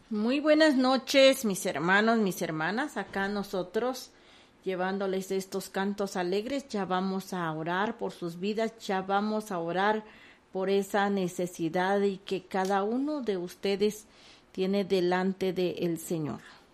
Muy buenas noches, mis hermanos, mis hermanas. Acá nosotros llevándoles estos cantos alegres. Ya vamos a orar por sus vidas, ya vamos a orar por esa necesidad y que cada uno de ustedes tiene delante del Señor.